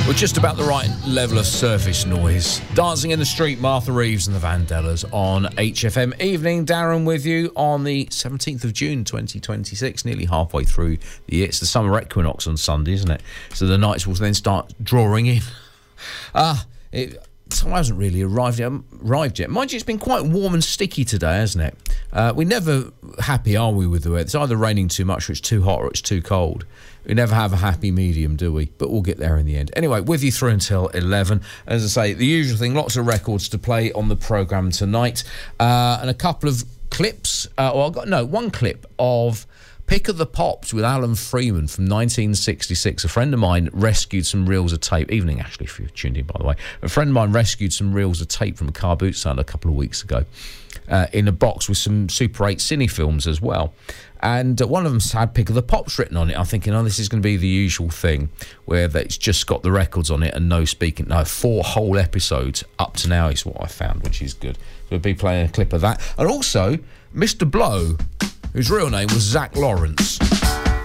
With just about the right level of surface noise. Dancing in the Street, Martha Reeves and the Vandellas on HFM. Evening, Darren with you on the 17th of June 2026, nearly halfway through the year. It's the summer equinox on Sunday, isn't it? So the nights will then start drawing in. Time hasn't really arrived yet. Mind you, it's been quite warm and sticky today, hasn't it? We're never happy, are we, with the weather? It's either raining too much or it's too hot or it's too cold. We never have a happy medium, do we? But we'll get there in the end. Anyway, with you through until 11. As I say, the usual thing, lots of records to play on the programme tonight. And a couple of clips. One clip of Pick of the Pops with Alan Freeman from 1966. A friend of mine rescued some reels of tape. Evening, Ashley, if you're tuned in, by the way. A friend of mine rescued some reels of tape from a car boot sale a couple of weeks ago in a box with some Super 8 cine films as well. And one of them had Pick of the Pops written on it. I'm thinking, this is going to be the usual thing where it's just got the records on it and no speaking. No, 4 whole episodes up to now is what I found, which is good. We'll be playing a clip of that. And also, Mr. Blow, whose real name was Zach Lawrence.